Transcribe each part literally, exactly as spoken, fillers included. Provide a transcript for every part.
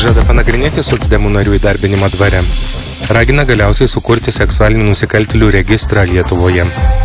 žada panagrinėti socdemų narių įdarbinimą dvare. Ragina galiausiai sukurti seksualinių nusikaltėlių registrą Lietuvoje.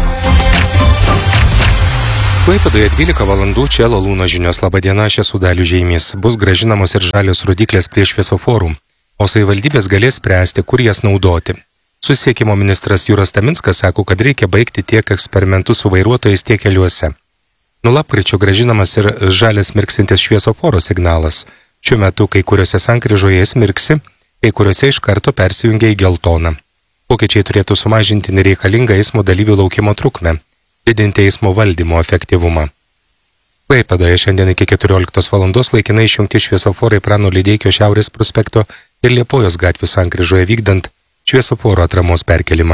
Klaipėdoje dvylika valandų, čia Lalūno žinios. Labą dieną, aš esu Dalius Žeimys. Bus grąžinamos ir žalios rodyklės prie šviesoforų, o savivaldybės galės spręsti, kur jas naudoti. Susisiekimo ministras Jūras Taminskas sako, kad reikia baigti tiek eksperimentus su vairuotojais tiek keliuose. Nuo lapkričio grąžinamas ir žalias mirksintis šviesoforo signalas. Šiuo metu kai kuriuose sankryžoje jis mirksi, kai kuriuose iš karto persijungia į geltoną. Pokyčiai turėtų sumažinti nereikalingą eismo dalyvių laukimo trukmę, didinti eismo valdymo efektyvumą. Klaipėdoje šiandien iki keturioliktos valandos laikinai išjungti šviesoforai Prano Lydeikio Šiaurės prospekto ir Liepojos gatvių sankryžoje vykdant šviesoforo atramos perkelimą.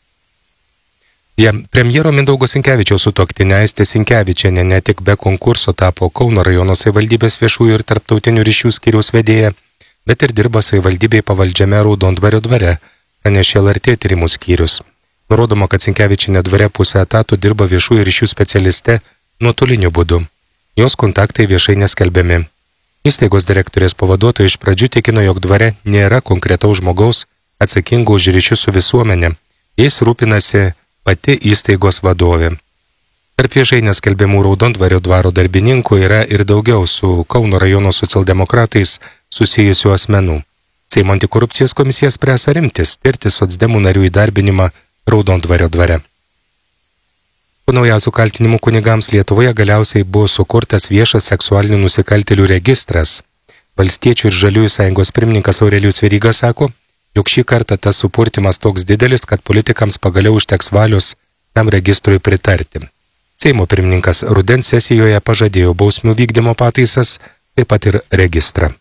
Ja, premjero Mindaugo Sinkevičiaus sutuoktinė Aistė Sinkevičienė ne tik be konkurso tapo Kauno rajono savivaldybės viešųjų ir tarptautinių ryšių skyriaus vedėja, bet ir dirba savivaldybei pavaldžiame Raudondvario dvare, pranešė L R T tyrimų skyrius. Nurodoma, kad Sinkevičienė dvare pusę etatų dirba viešųjų ryšių specialiste nuotoliniu būdu. Jos kontaktai viešai neskelbiami. Įstaigos direktorės pavaduotoja iš pradžių tikino, jog dvare nėra konkretaus žmogaus atsakingo už ryšius su visuomenė. Jais rūpinasi pati įstaigos vadovė. Tarp viešai neskelbiamų Raudondvario dvaro darbininkų yra ir daugiau su Kauno rajono socialdemokratais susijusių asmenų. Seimo antikorupcijos komisija spręs ar imtis tirti socdemų narių įdarbinimą Raudondvario dvare. Po naujausių kaltinimų kunigams Lietuvoje galiausiai buvo sukurtas viešas seksualinių nusikaltėlių registras. Valstiečių ir Žaliųjų sąjungos pirmininkas Aurelijus Veryga sako, jog šį kartą tas supurtimas toks didelis, kad politikams pagaliau užteks valios tam registrui pritarti. Seimo pirmininkas rudens sesijoje pažadėjo bausmių vykdymo pataisas, taip pat ir registrą.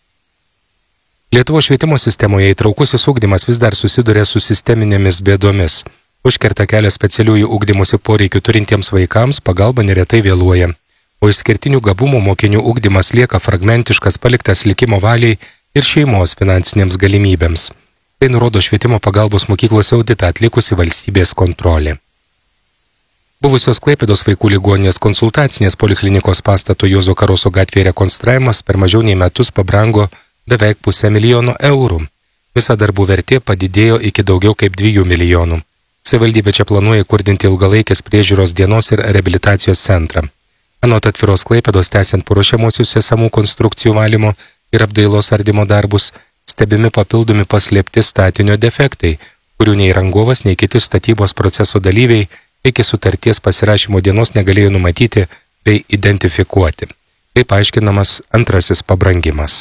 Lietuvos švietimo sistemoje įtraukusis ugdymas vis dar susiduria su sisteminėmis bėdomis. Užkerta kelią specialiųjų ugdymosi poreikių turintiems vaikams, pagalba neretai vėluoja. O išskirtinių gabumų mokinių ugdymas lieka fragmentiškas, paliktas likimo valiai ir šeimos finansinėms galimybėms. Tai nurodo švietimo pagalbos mokyklose auditą atlikusi valstybės kontrolė. Buvusios Klaipėdos vaikų ligoninės konsultacinės poliklinikos pastato Juozo Karoso gatvėje rekonstravimas per mažiau nei metus pabrango beveik pusę milijono eurų. Visa darbų vertė padidėjo iki daugiau kaip dviejų milijonų. Savivaldybė čia planuoja įkurdinti ilgalaikės priežiūros dienos ir reabilitacijos centrą. Anot Atviros Klaipėdos, tęsiant paruošiamuosius esamų konstrukcijų valymo ir apdailos ardymo darbus, stebimi papildomi paslėpti statinio defektai, kurių nei rangovas, nei kiti statybos proceso dalyviai iki sutarties pasirašymo dienos negalėjo numatyti bei identifikuoti. Taip aiškinamas antrasis pabrangimas.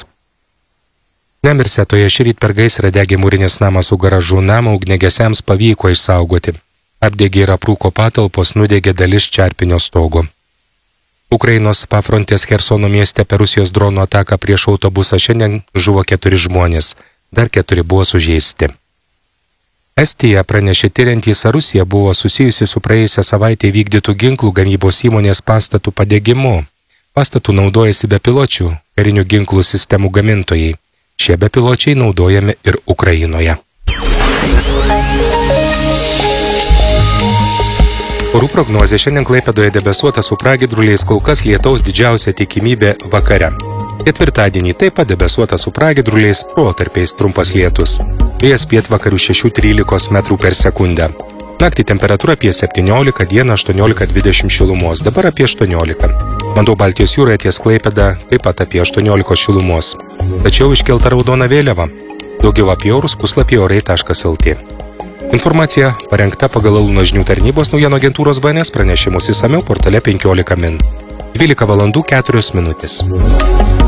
Nemirsetoje šįryt per gaisrą degė mūrinis namas su garažu. Namą ugniagesiams pavyko išsaugoti. Apdegė ir aprūko patalpos, nudegė dalis čerpinio stogo. Ukrainos pafrontės Chersono mieste per Rusijos dronų ataką prieš autobusą šiandien žuvo keturi žmonės, dar keturi buvo sužeisti. Estija pranešė tiriantys, ar Rusija buvo susijusi su praėjusią savaitę vykdytų ginklų gamybos įmonės pastatų padegimu. Pastatų naudojasi bepiločių karinių ginklų sistemų gamintojai. Šie bepiločiai naudojami ir Ukrainoje. Orų prognozė: šiandien Klaipėdoje debesuota su pragiedruliais, kol kas lietaus didžiausia tikimybė vakare. Ketvirtadienį taip pat debesuota su pragiedruliais, protarpiais trumpas lietus. Vėjas pietvakarių šešių trylikos metrų per sekundę. Naktį temperatūra apie septyniolika, dieną aštuoniolika dvidešimt šilumos, dabar apie aštuoniolika. Vanduo Baltijos jūroje ties Klaipėda taip pat apie aštuoniolika šilumos. Tačiau iškelta raudona vėliava. Daugiau apie orus puslapyje orai taškas el tė. Informacija parengta pagal Lalūno žinių tarnybos naujienų agentūros B N S, pranešimus išsamiau portale penkiolika min. dvylika valandų keturios minutės.